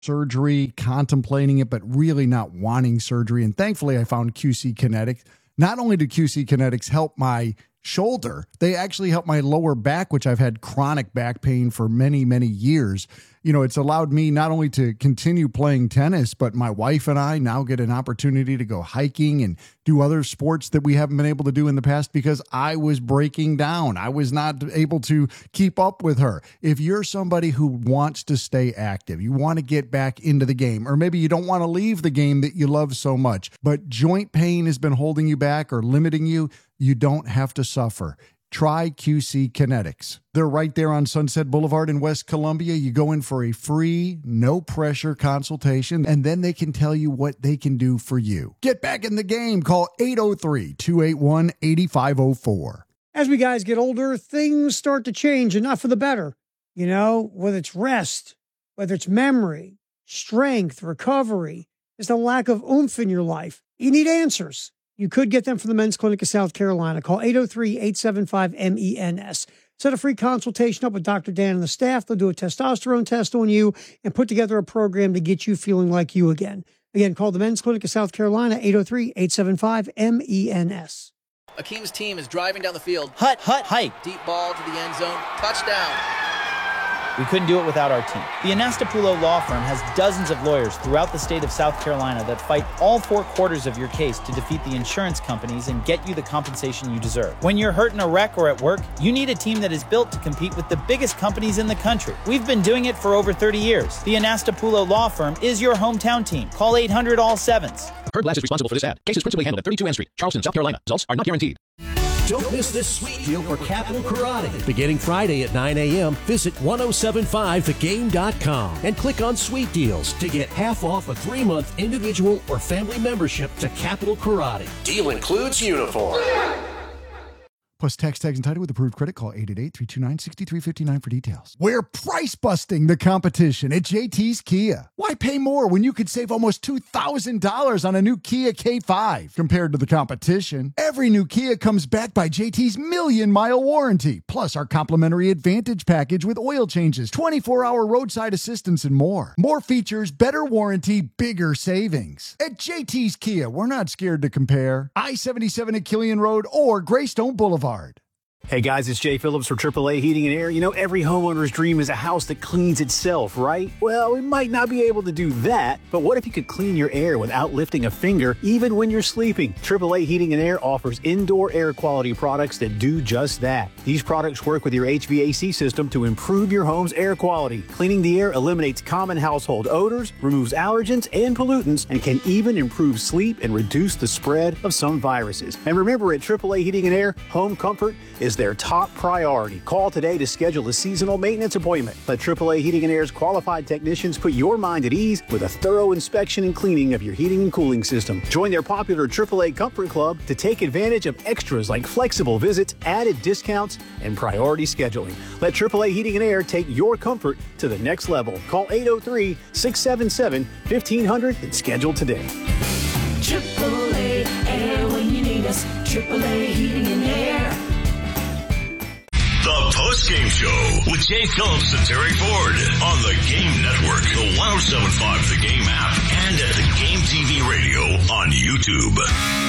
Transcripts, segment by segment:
surgery, contemplating it, but really not wanting surgery. And thankfully, I found QC Kinetics. Not only did QC Kinetics help my shoulder, they actually helped my lower back, which I've had chronic back pain for many, many years. You know, it's allowed me not only to continue playing tennis, but my wife and I now get an opportunity to go hiking and do other sports that we haven't been able to do in the past because I was breaking down. I was not able to keep up with her. If you're somebody who wants to stay active, you want to get back into the game, or maybe you don't want to leave the game that you love so much, but joint pain has been holding you back or limiting you, you don't have to suffer. Try QC Kinetics. They're right there on Sunset Boulevard in West Columbia. You go in for a free, no-pressure consultation, and then they can tell you what they can do for you. Get back in the game. Call 803-281-8504. As we guys get older, things start to change, and not for the better. You know, whether it's rest, whether it's memory, strength, recovery, there's a lack of oomph in your life. You need answers. You could get them from the Men's Clinic of South Carolina. Call 803-875-MENS. Set a free consultation up with Dr. Dan and the staff. They'll do a testosterone test on you and put together a program to get you feeling like you again. Again, call the Men's Clinic of South Carolina, 803-875-MENS. Akeem's team is driving down the field. Hut, hike. Deep ball to the end zone. Touchdown. We couldn't do it without our team. The Anastapulo Law Firm has dozens of lawyers throughout the state of South Carolina that fight all 4 quarters of your case to defeat the insurance companies and get you the compensation you deserve. When you're hurt in a wreck or at work, you need a team that is built to compete with the biggest companies in the country. We've been doing it for over 30 years. The Anastapulo Law Firm is your hometown team. Call 800-ALL-7s. Herb Glass is responsible for this ad. Case is principally handled at 32 N Street, Charleston, South Carolina. Results are not guaranteed. Don't miss this sweet deal for Capital Karate. Beginning Friday at 9 a.m., visit 1075thegame.com and click on Sweet Deals to get half off a 3-month individual or family membership to Capital Karate. Deal includes uniform. Plus tax tags and title with approved credit. Call 888-329-6359 for details. We're price busting the competition at JT's Kia. Why pay more when you could save almost $2,000 on a new Kia K5 compared to the competition? Every new Kia comes backed by JT's million-mile warranty, plus our complimentary Advantage package with oil changes, 24-hour roadside assistance, and more. More features, better warranty, bigger savings. At JT's Kia, we're not scared to compare. I-77 at Killian Road or Greystone Boulevard. Hey guys, it's Jay Phillips for AAA Heating and Air. You know, every homeowner's dream is a house that cleans itself, right? Well, we might not be able to do that, but what if you could clean your air without lifting a finger, even when you're sleeping? AAA Heating and Air offers indoor air quality products that do just that. These products work with your HVAC system to improve your home's air quality. Cleaning the air eliminates common household odors, removes allergens and pollutants, and can even improve sleep and reduce the spread of some viruses. And remember, at AAA Heating and Air, home comfort is their top priority. Call today to schedule a seasonal maintenance appointment. Let AAA Heating and Air's qualified technicians put your mind at ease with a thorough inspection and cleaning of your heating and cooling system. Join their popular AAA Comfort Club to take advantage of extras like flexible visits, added discounts, and priority scheduling. Let AAA Heating and Air take your comfort to the next level. Call 803-677-1500 and schedule today. AAA Air when you need us. AAA Heating and Air. The Post-Game Show with Jay Phillips and Terry Ford on the Game Network, the 107.5 The Game app, and at the Game TV radio on YouTube.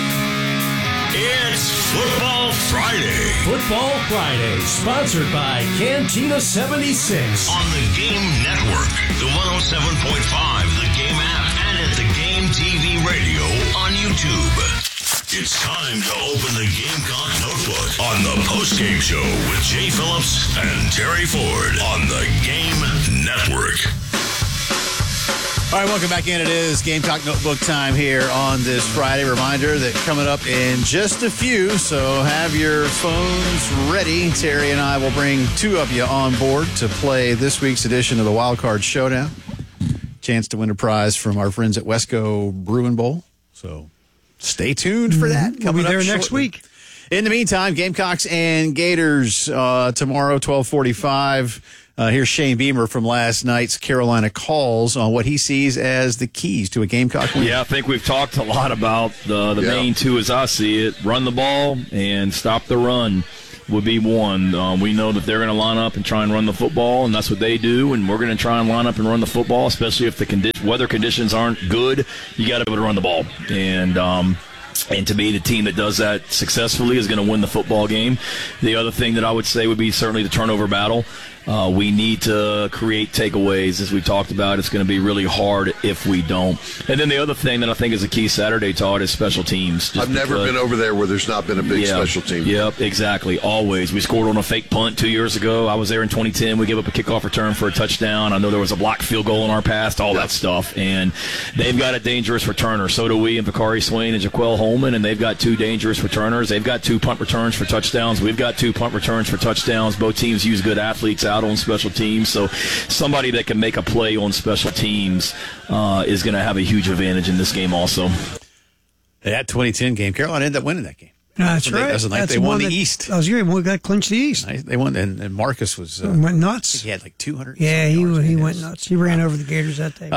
It's Football Friday. Football Friday, sponsored by Cantina 76. On the Game Network, the 107.5 The Game app, and at the Game TV radio on YouTube. It's time to open the Gamecock Notebook on the Post-Game Show with Jay Phillips and Terry Ford on the Game Network. All right, welcome back in. It is Gamecock Notebook time here on this Friday. Reminder that coming up in just a few, so have your phones ready. Terry and I will bring 2 of you on board to play this week's edition of the Wild Card Showdown. Chance to win a prize from our friends at Wesco Brewing Bowl. So stay tuned for that. We'll be there next week. In the meantime, Gamecocks and Gators tomorrow, 12:45. Here's Shane Beamer from last night's Carolina Calls on what he sees as the keys to a Gamecock win. Yeah, I think we've talked a lot about the main 2 as I see it. Run the ball and stop the run. would be one. We know that they're going to line up and try and run the football, and that's what they do, and we're going to try and line up and run the football, especially if the weather conditions aren't good. You got to be able to run the ball. And to me, the team that does that successfully is going to win the football game. The other thing that I would say would be certainly the turnover battle. We need to create takeaways, as we talked about. It's going to be really hard if we don't. And then the other thing that I think is a key Saturday, Todd, is special teams. I've never been over there where there's not been a big special team. Yep, exactly. Always. We scored on a fake punt 2 years ago. I was there in 2010. We gave up a kickoff return for a touchdown. I know there was a blocked field goal in our past, all that stuff. And they've got a dangerous returner. So do we, and Bakari Swain and Jaquel Holman, and they've got 2 dangerous returners. They've got 2 punt returns for touchdowns. We've got 2 punt returns for touchdowns. Both teams use good athletes out on special teams, so somebody that can make a play on special teams is going to have a huge advantage in this game also. That 2010 game, Carolina ended up winning that game. That's right. That was the night they won the East. That was great. We got clinched the East. They won, and Marcus was went nuts. He had like 200. Yeah, he went nuts. He ran over the Gators that day.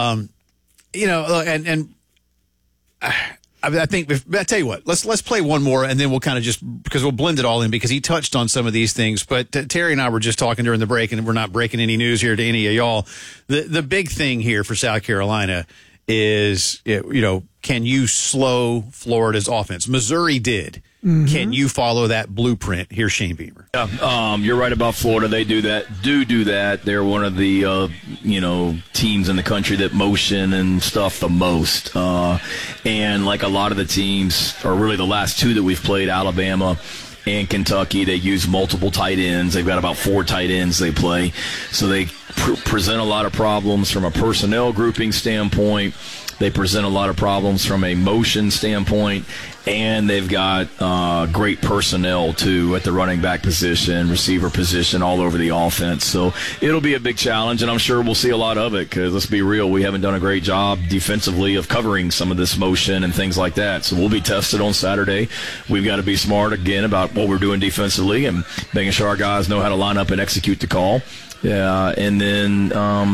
I think, I tell you what, let's play one more, and then we'll kind of just, because we'll blend it all in, because he touched on some of these things. But Terry and I were just talking during the break, and we're not breaking any news here to any of y'all. The big thing here for South Carolina is, can you slow Florida's offense? Missouri did. Mm-hmm. Can you follow that blueprint? Here's Shane Beamer. Yeah, you're right about Florida. They do that. Do that. They're one of the teams in the country that motion and stuff the most. And like a lot of the teams, or really the last 2 that we've played, Alabama and Kentucky, they use multiple tight ends. They've got about 4 tight ends they play. So they present a lot of problems from a personnel grouping standpoint. They present a lot of problems from a motion standpoint, and they've got great personnel, too, at the running back position, receiver position, all over the offense. So it'll be a big challenge, and I'm sure we'll see a lot of it because, let's be real, we haven't done a great job defensively of covering some of this motion and things like that. So we'll be tested on Saturday. We've got to be smart, again, about what we're doing defensively and making sure our guys know how to line up and execute the call. Yeah, and then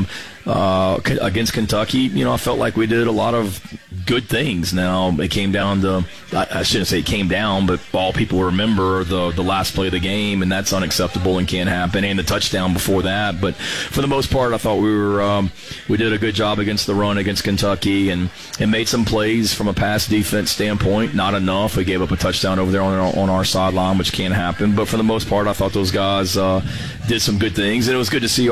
against Kentucky, I felt like we did a lot of good things. Now, it came down to, I shouldn't say it came down, but all people remember the last play of the game, and that's unacceptable and can't happen, and the touchdown before that. But for the most part, I thought we did a good job against the run against Kentucky and made some plays from a pass defense standpoint. Not enough. We gave up a touchdown over there on our sideline, which can't happen. But for the most part, I thought those guys did some good things, and it was good to see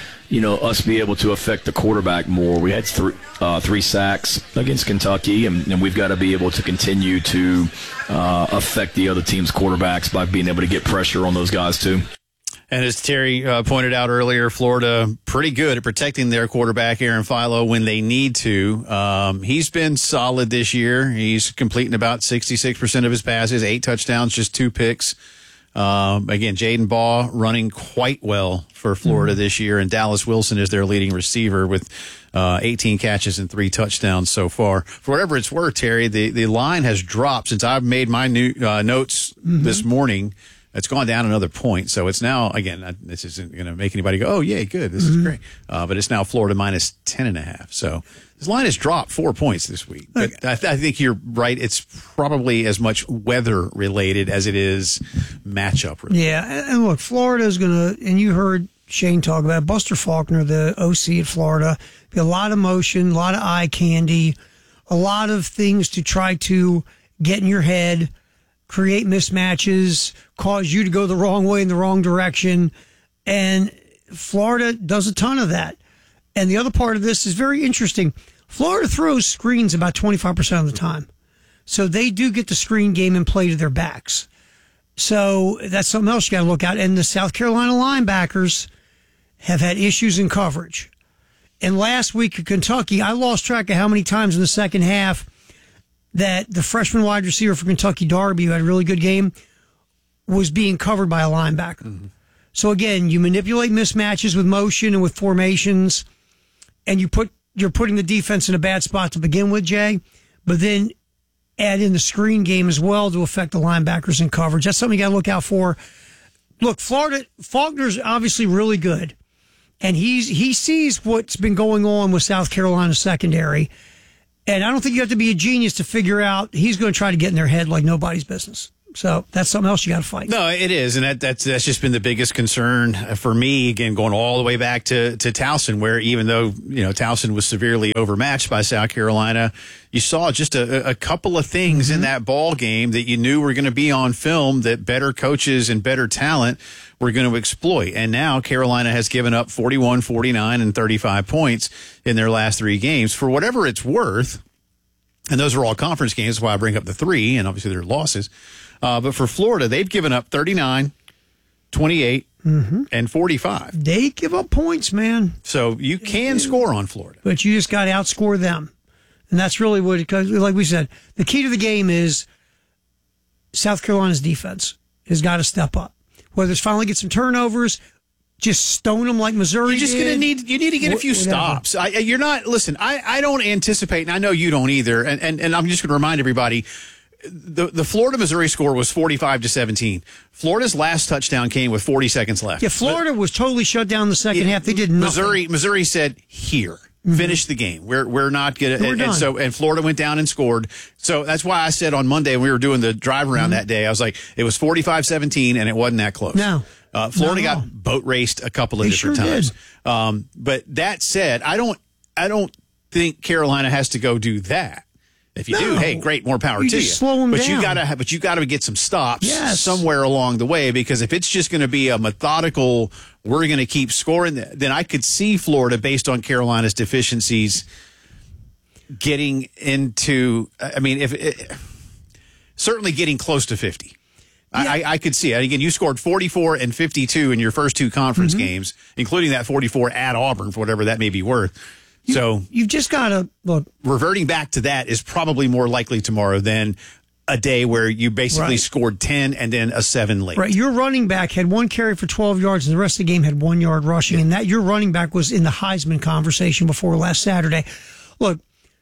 us be able to affect the quarterback more. We had 3 sacks against Kentucky, and we've got to be able to continue to affect the other team's quarterbacks by being able to get pressure on those guys too. And as Terry pointed out earlier, Florida pretty good at protecting their quarterback, Aaron Philo, when they need to. He's been solid this year. He's completing about 66% of his passes, 8 touchdowns, just 2 picks. Again, Jaden Baugh running quite well for Florida this year, and Dallas Wilson is their leading receiver with 18 catches and 3 touchdowns so far. For whatever it's worth, Terry, the line has dropped since I've made my new notes this morning. It's gone down another point, so it's now, again, this isn't going to make anybody go, oh, yay, good, this is great. But it's now Florida minus 10.5. So this line has dropped 4 points this week. But I think you're right. It's probably as much weather-related as it is matchup-related. Yeah, and look, Florida is going to, and you heard Shane talk about Buster Faulkner, the OC at Florida, be a lot of motion, a lot of eye candy, a lot of things to try to get in your head, create mismatches, cause you to go the wrong way in the wrong direction. And Florida does a ton of that. And the other part of this is very interesting. Florida throws screens about 25% of the time. So they do get the screen game and play to their backs. So that's something else you got to look at. And the South Carolina linebackers have had issues in coverage. And last week at Kentucky, I lost track of how many times in the second half that the freshman wide receiver for Kentucky, Darby, who had a really good game, was being covered by a linebacker. Mm-hmm. So again, you manipulate mismatches with motion and with formations, and you're putting the defense in a bad spot to begin with, Jay, but then add in the screen game as well to affect the linebackers in coverage. That's something you got to look out for. Look, Faulkner's obviously really good, and he sees what's been going on with South Carolina's secondary. And I don't think you have to be a genius to figure out he's going to try to get in their head like nobody's business. So that's something else you got to fight. No, it is, and that's just been the biggest concern for me. Again, going all the way back to Towson, where even though Towson was severely overmatched by South Carolina, you saw just a couple of things in that ball game that you knew were going to be on film that better coaches and better talent were going to exploit. And now Carolina has given up 41, 49, and 35 points in their last 3 games. For whatever it's worth, and those are all conference games, that's why I bring up the 3, and obviously they're losses. But for Florida, they've given up 39, 28, and 45. They give up points, man. So you can score on Florida. But you just got to outscore them. And that's really what it comes. Like we said, the key to the game is South Carolina's defense has got to step up. Whether it's finally get some turnovers, just stone them like Missouri. You're just going to need to get a few stops. You're not, listen, I don't anticipate, and I know you don't either, and I'm just going to remind everybody, the Florida-Missouri score was 45-17. Florida's last touchdown came with 40 seconds left. Yeah, Florida was totally shut down in the second half. They did nothing. Missouri said, here. Finish the game. We're not going to, and Florida went down and scored. So that's why I said on Monday when we were doing the drive around that day, I was like, it was 45-17 and it wasn't that close. No. Florida got boat raced a couple of different times. But that said, I don't think Carolina has to go do that. If you do, hey, great, more power to you. Slow them down. You gotta get some stops somewhere Yes. along the way, because if it's just going to be a methodical, we're going to keep scoring, then I could see Florida, based on Carolina's deficiencies, getting into. I mean, certainly getting close to 50. Yeah. I could see it. Again, you scored 44 and 52 in your first 2 conference games, including that 44 at Auburn, for whatever that may be worth. You've just got to look. Reverting back to that is probably more likely tomorrow than a day where you basically scored 10 and then a 7 late. Right. Your running back had 1 carry for 12 yards, and the rest of the game had 1 yard rushing, and that your running back was in the Heisman conversation before last Saturday. Look,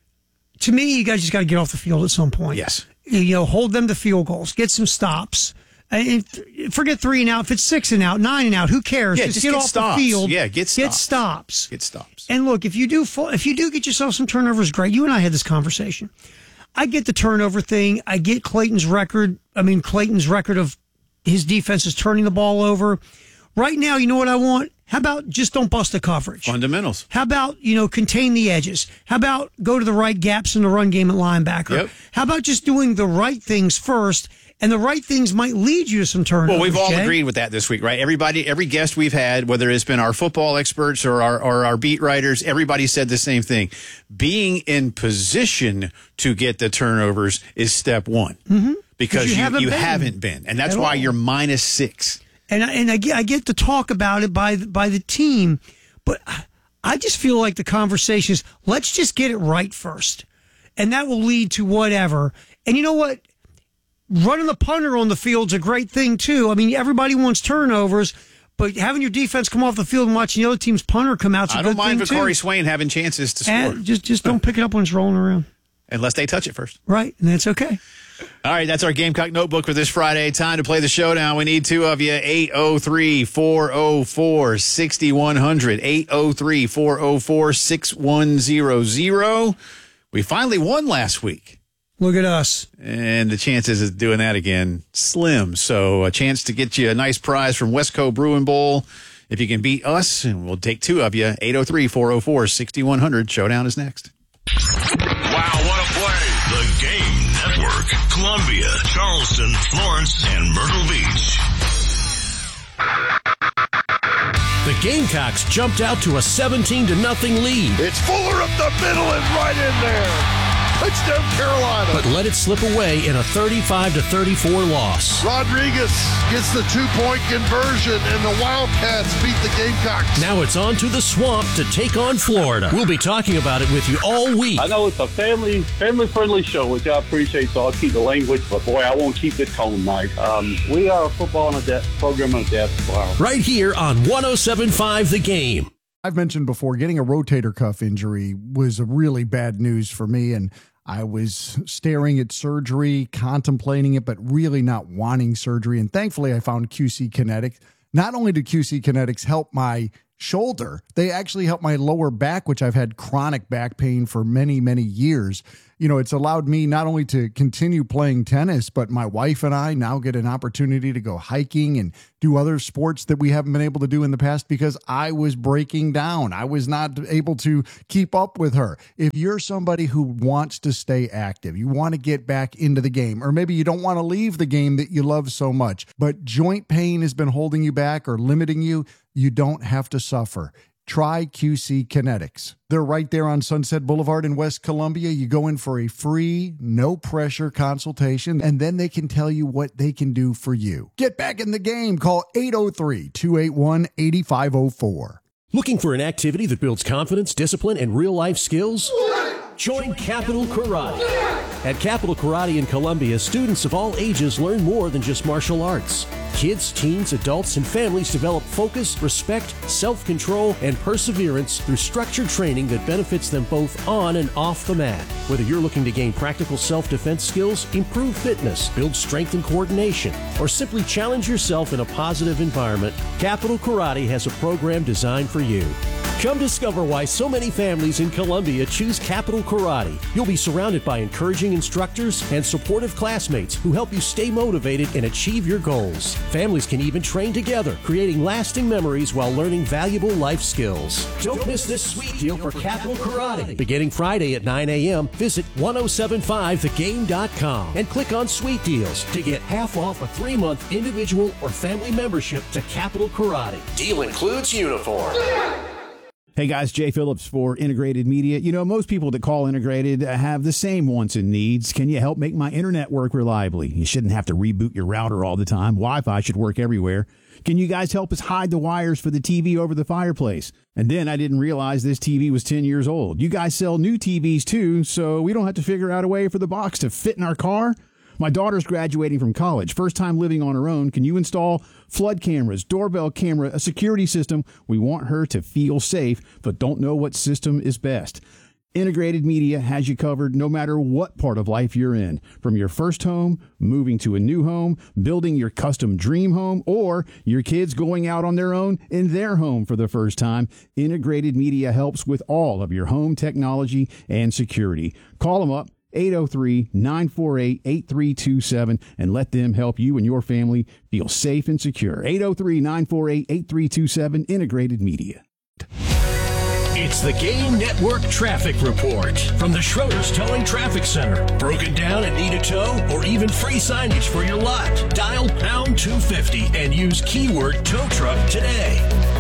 to me, you guys just got to get off the field at some point. Yes. Hold them to field goals, get some stops. And forget 3 and out. If it's 6 and out, 9 and out, who cares? Yeah, just get off stops. the field. Yeah, get stops. Get stops. And look, if you do get yourself some turnovers, great. You and I had this conversation. I get the turnover thing. I get Clayton's record. Clayton's record of his defense is turning the ball over. Right now, you know what I want? How about just don't bust the coverage? Fundamentals. How about, contain the edges? How about go to the right gaps in the run game at linebacker? Yep. How about just doing the right things first? And the right things might lead you to some turnovers. Well, we've all Jay. agreed with that this week, right? Every guest we've had, whether it's been our football experts or our beat writers, everybody said the same thing. Being in position to get the turnovers is step 1. Mm-hmm. Because you haven't been. And that's why you're -6. And I get to talk about it by the team, but I just feel like the conversation is, let's just get it right first. And that will lead to whatever. And you know what? Running the punter on the field's a great thing, too. Everybody wants turnovers, but having your defense come off the field and watching the other team's punter come out's a good thing, too. I don't mind Vakari Swain having chances to score. And just don't pick it up when it's rolling around. Unless they touch it first. Right, and that's okay. All right, that's our Gamecock Notebook for this Friday. Time to play the showdown. We need 2 of you. 803-404-6100. 803-404-6100. We finally won last week. Look at us. And the chances of doing that again, slim. So a chance to get you a nice prize from Westco Brewing Bowl. If you can beat us, and we'll take 2 of you. 803-404-6100. Showdown is next. Wow, what a play. The Game Network. Columbia, Charleston, Florence, and Myrtle Beach. The Gamecocks jumped out to a 17-0 lead. It's Fuller up the middle and right in there. Touchdown, Carolina. But let it slip away in a 35-34 loss. Rodriguez gets the 2-point conversion, and the Wildcats beat the Gamecocks. Now it's on to the Swamp to take on Florida. We'll be talking about it with you all week. I know it's a family-friendly show, which I appreciate, so I'll keep the language, but boy, I won't keep the tone, Mike. We are a football and a program and a depth. Wow. Right here on 107.5 The Game. I've mentioned before, getting a rotator cuff injury was a really bad news for me, and I was staring at surgery, contemplating it, but really not wanting surgery. And thankfully, I found QC Kinetics. Not only did QC Kinetics help my shoulder. They actually help my lower back, which I've had chronic back pain for many, many years. You know, it's allowed me not only to continue playing tennis, but my wife and I now get an opportunity to go hiking and do other sports that we haven't been able to do in the past because I was breaking down. I was not able to keep up with her. If you're somebody who wants to stay active, you want to get back into the game, or maybe you don't want to leave the game that you love so much, but joint pain has been holding you back or limiting you, you don't have to suffer. Try QC Kinetics. They're right there on Sunset Boulevard in West Columbia. You go in for a free, no-pressure consultation, and then they can tell you what they can do for you. Get back in the game. Call 803-281-8504. Looking for an activity that builds confidence, discipline, and real-life skills? Join Capital Karate. At Capital Karate in Columbia, students of all ages learn more than just martial arts. Kids, teens, adults, and families develop focus, respect, self-control, and perseverance through structured training that benefits them both on and off the mat. Whether you're looking to gain practical self-defense skills, improve fitness, build strength and coordination, or simply challenge yourself in a positive environment, Capital Karate has a program designed for you. Come discover why so many families in Columbia choose Capital Karate. You'll be surrounded by encouraging instructors and supportive classmates who help you stay motivated and achieve your goals. Families can even train together, creating lasting memories while learning valuable life skills. Don't miss this sweet deal for Capital Karate. Beginning Friday at 9 a.m., visit 1075thegame.com and click on Sweet Deals to get half off a 3-month individual or family membership to Capital Karate. Deal includes uniform. Hey guys, Jay Phillips for Integrated Media. You know, most people that call Integrated have the same wants and needs. Can you help make my internet work reliably? You shouldn't have to reboot your router all the time. Wi-Fi should work everywhere. Can you guys help us hide the wires for the TV over the fireplace? And then I didn't realize this TV was 10 years old. You guys sell new TVs too, so we don't have to figure out a way for the box to fit in our car? My daughter's graduating from college, first time living on her own. Can you install flood cameras, doorbell camera, a security system? We want her to feel safe, but don't know what system is best. Integrated Media has you covered no matter what part of life you're in. From your first home, moving to a new home, building your custom dream home, or your kids going out on their own in their home for the first time, Integrated Media helps with all of your home technology and security. Call them up. 803-948-8327 and let them help you and your family feel safe and secure. 803-948-8327, Integrated Media. It's the Game Network Traffic Report from the Schroeder's Towing Traffic Center. Broken down and need a tow or even free signage for your lot? Dial pound 250 and use keyword tow truck today.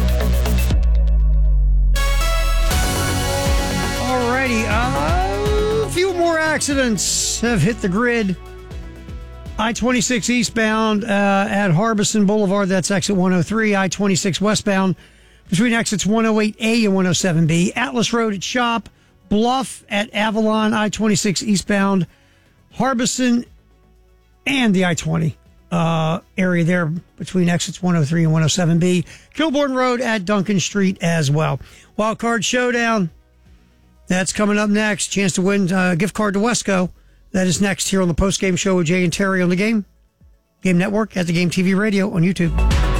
Alrighty, a few more accidents have hit the grid. I-26 eastbound at Harbison Boulevard, that's exit 103. I-26 westbound between exits 108A and 107B. Atlas Road at Shop, Bluff at Avalon, I-26 eastbound, Harbison, and the I-20 area there between exits 103 and 107B. Kilbourne Road at Duncan Street as well. Wild Card Showdown. That's coming up next. Chance to win a gift card to Wesco. That is next here on the post-game show with Jay and Terry on the Game Network, at the Game TV Radio on YouTube.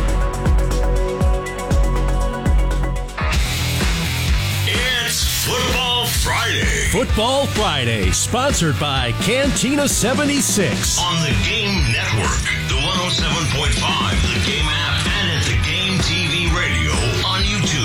It's Football Friday. Football Friday, sponsored by Cantina 76. On the Game Network, the 107.5, the Game app, and at the Game TV Radio on YouTube.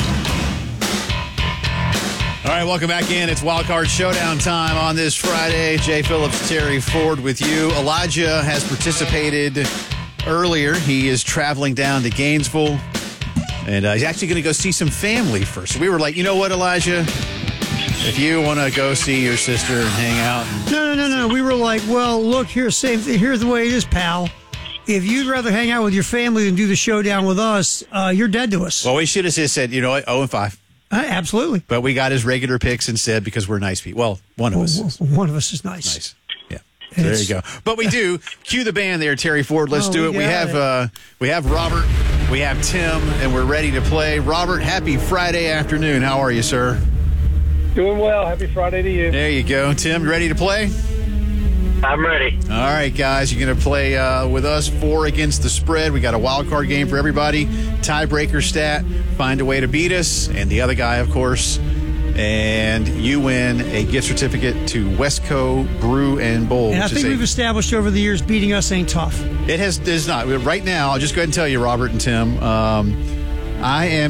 All right, welcome back in. It's Wild Card Showdown time on this Friday. Jay Phillips, Terry Ford with you. Elijah has participated earlier. He is traveling down to Gainesville, and he's actually going to go see some family first. So we were like, you know what, Elijah? If you want to go see your sister and hang out. No. We were like, well, look, here's the way it is, pal. If you'd rather hang out with your family than do the showdown with us, you're dead to us. Well, we should have just said, you know what, 0-5. Absolutely. But we got his regular picks instead because we're nice people. Well, one of us. One of us is nice. Yeah. So there you go. But we do. Cue the band there, Terry Ford. Let's do it. We have Robert, we have Tim, and we're ready to play. Robert, happy Friday afternoon. How are you, sir? Doing well. Happy Friday to you. There you go. Tim, you ready to play? I'm ready. All right, guys, you're going to play with us 4 against the spread. We got a wild card game for everybody. Tiebreaker stat, find a way to beat us, and the other guy, of course. And you win a gift certificate to Westco Brew and Bowl. And I think we've established over the years beating us ain't tough. It's not. Right now, I'll just go ahead and tell you, Robert and Tim, I am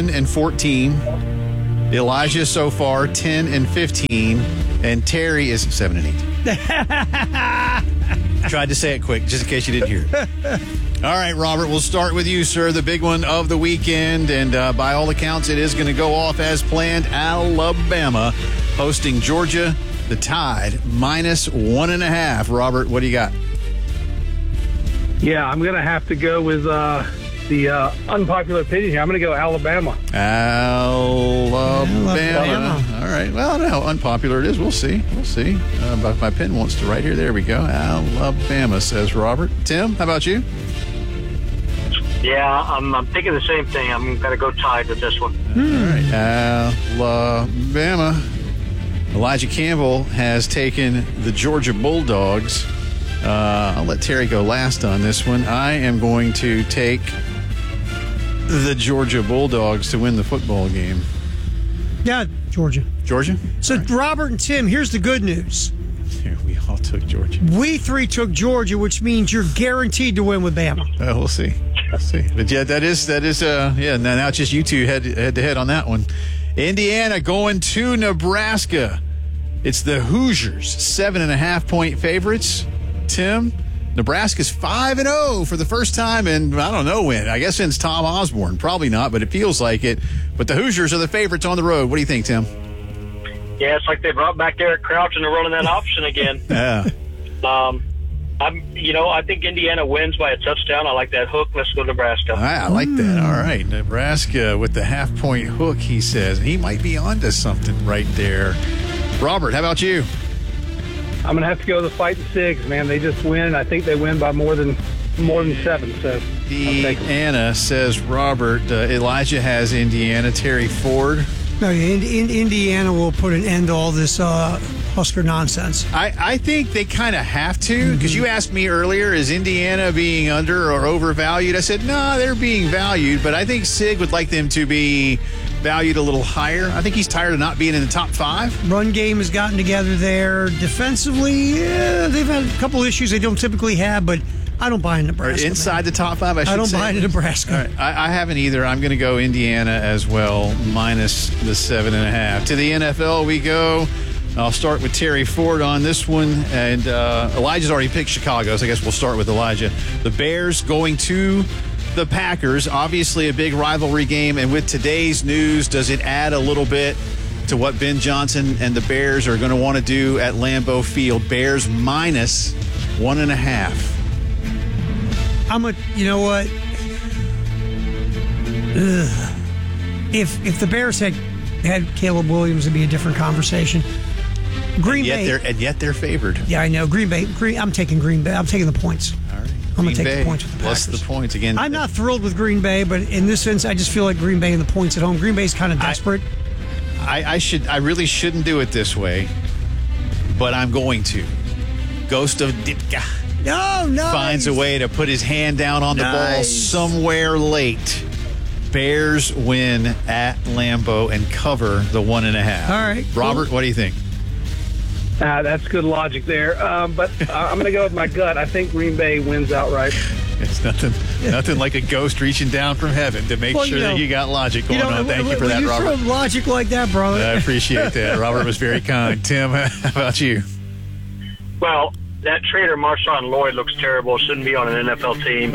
11-14. Elijah so far 10-15, and Terry is 7-8. Tried to say it quick, just in case you didn't hear it. All right, Robert, we'll start with you, sir. The big one of the weekend, and by all accounts, it is going to go off as planned. Alabama hosting Georgia, the Tide, -1.5. Robert, what do you got? Yeah, I'm going to have to go with the unpopular opinion here. I'm going to go Alabama. Alabama. All right. Well, I don't know how unpopular it is. We'll see. But my pen wants to right here. There we go. Alabama, says Robert. Tim, how about you? Yeah, I'm thinking the same thing. I'm going to go Tide with this one. All right. Alabama. Elijah Campbell has taken the Georgia Bulldogs. I'll let Terry go last on this one. I am going to take the Georgia Bulldogs to win the football game. Yeah, Georgia. Georgia? So, right. Robert and Tim, here's the good news. Yeah, we all took Georgia. We 3 took Georgia, which means you're guaranteed to win with Bama. We'll see. But yeah, that is now it's just you two head to head on that one. Indiana going to Nebraska. It's the Hoosiers, 7.5-point favorites. Tim, Nebraska's 5-0 for the first time in, I don't know when. I guess since Tom Osborne. Probably not, but it feels like it. But the Hoosiers are the favorites on the road. What do you think, Tim? Yeah, it's like they brought back Derek Crouch and they're running that option again. Yeah. I think Indiana wins by a touchdown. I like that hook. Let's go Nebraska. I like that. All right. Nebraska with the half-point hook, he says. He might be onto something right there. Robert, how about you? I'm going to have to go the Fighting Sigs, man. They just win. I think they win by more than 7. So Anna says Robert. Elijah has Indiana. Terry Ford. No, Indiana will put an end to all this Husker nonsense. I think they kind of have to, because you asked me earlier, is Indiana being under or overvalued? I said, no, they're being valued, but I think Sig would like them to be valued a little higher. I think he's tired of not being in the top 5. Run game has gotten together there. Defensively, they've had a couple issues they don't typically have, but I don't buy in Nebraska. Or inside the top 5, I don't buy into Nebraska. All right. I haven't either. I'm going to go Indiana as well, minus the 7.5. To the NFL we go. I'll start with Terry Ford on this one. And Elijah's already picked Chicago, so I guess we'll start with Elijah. The Bears going to the Packers. Obviously a big rivalry game. And with today's news, does it add a little bit to what Ben Johnson and the Bears are going to want to do at Lambeau Field? Bears minus 1.5. You know what? If the Bears had Caleb Williams, it'd be a different conversation. Green Bay. And yet they're favored. Yeah, I know. Green Bay. I'm taking Green Bay. I'm taking the points. All right. I'm going to take the points with the Packers. Plus the points again. I'm not thrilled with Green Bay, but in this sense, I just feel like Green Bay and the points at home. Green Bay's kind of desperate. I really shouldn't do it this way, but I'm going to. Ghost of Ditka. Oh, nice. Finds a way to put his hand down on the ball somewhere late. Bears win at Lambeau and cover the 1.5. All right. Robert, what do you think? That's good logic there. But I'm going to go with my gut. I think Green Bay wins outright. It's nothing like a ghost reaching down from heaven to make sure that you got logic going on. Thank you for that, Robert. You throw logic like that, brother. I appreciate that. Robert was very kind. Tim, how about you? Well, that traitor Marshawn Lloyd looks terrible. Shouldn't be on an NFL team.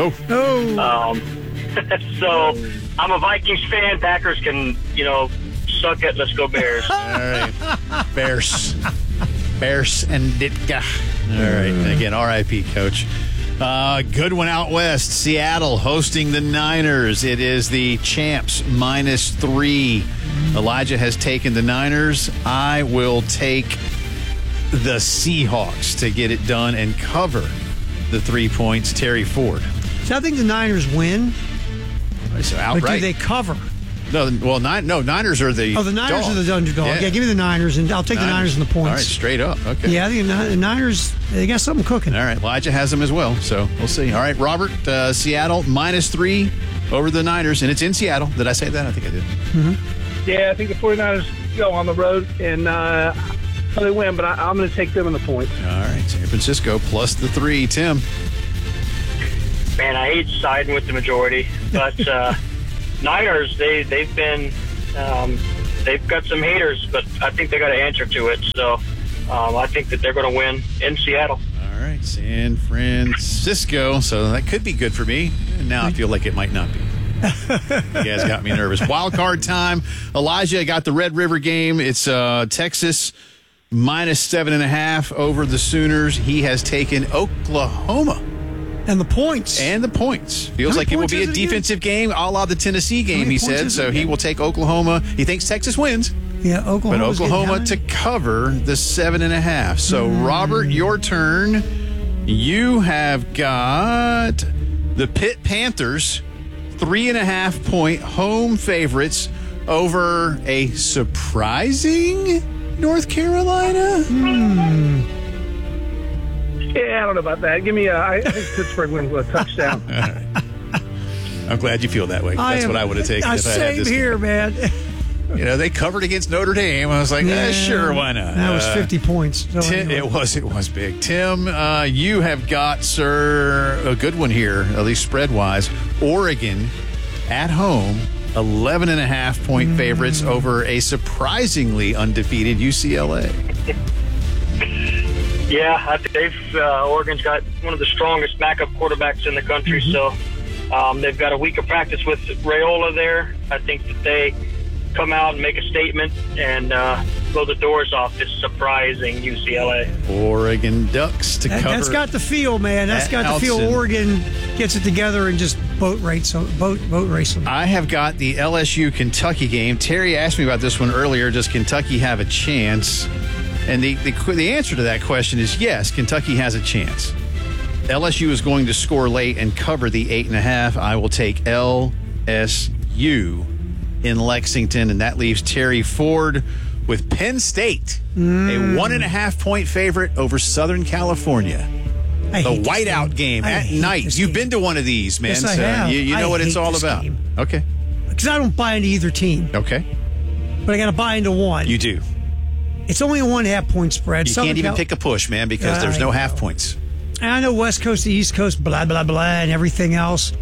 So I'm a Vikings fan. Packers can, suck it. Let's go Bears. All right. Bears and Ditka. All right. Again, R.I.P. Coach. Good one out west. Seattle hosting the Niners. It is the champs minus 3. Elijah has taken the Niners. I will take the Seahawks to get it done and cover the 3 points. Terry Ford. So I think the Niners win. So outright. But do they cover? Niners are the the Niners dog. are the underdog. Yeah, give me the Niners, and I'll take the Niners and the points. All right, straight up. Okay. Yeah, I think the Niners, they got something cooking. All right, Elijah has them as well, so we'll see. All right, Robert, Seattle -3 over the Niners, and it's in Seattle. Did I say that? I think I did. Mm-hmm. Yeah, I think the 49ers go on the road and they win, but I'm going to take them in the points. All right, San Francisco +3. Tim. Man, I hate siding with the majority, but Niners, they've got some haters, but I think they got an answer to it. So I think that they're going to win in Seattle. All right, San Francisco. So that could be good for me. And now I feel like it might not be. You guys got me nervous. Wild card time. Elijah got the Red River game. It's Texas -7.5 over the Sooners. He has taken Oklahoma. And the points. Feels like it will be a defensive game, a la the Tennessee game, he said. So he will take Oklahoma. He thinks Texas wins. Yeah, Oklahoma. But Oklahoma to cover the 7.5. So, Robert, your turn. You have got the Pitt Panthers, 3.5-point home favorites over a surprising North Carolina. Yeah, I don't know about that. Give me I think Pittsburgh wins with a touchdown. All right. I'm glad you feel that way. That's what I would have taken if I had same this here, game. man. You know, they covered against Notre Dame. I was like, sure, why not? That was 50 points. So Tim, anyway. It was big. Tim, you have got, sir, a good one here, at least spread-wise. Oregon at home, 11.5-point favorites over a surprisingly undefeated UCLA. Yeah, I think Oregon's got one of the strongest backup quarterbacks in the country, so they've got a week of practice with Raiola there. I think that they come out and make a statement and blow the doors off this surprising UCLA. Oregon Ducks to cover. That's got the feel, man. That's got the feel. Oregon gets it together and just boat race them. I have got the LSU-Kentucky game. Terry asked me about this one earlier. Does Kentucky have a chance? And the answer to that question is yes, Kentucky has a chance. LSU is going to score late and cover the 8.5. I will take LSU in Lexington, and that leaves Terry Ford with Penn State, a 1.5-point favorite over Southern California. The whiteout game at night. You've been to one of these, man. Yes, I have. You know what it's all about. Game. Okay. Because I don't buy into either team. Okay. But I got to buy into one. You do. It's only a 1.5-point spread. You can't even pick a push, man, because there's no half points. And I know West Coast to East Coast, blah, blah, blah, and everything else.